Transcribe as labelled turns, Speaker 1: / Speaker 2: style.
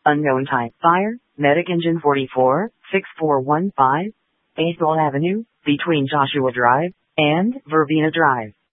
Speaker 1: Unknown type. Fire, Medic Engine 44, 6415, Athol Avenue, between Joshua Drive and Verbena Drive.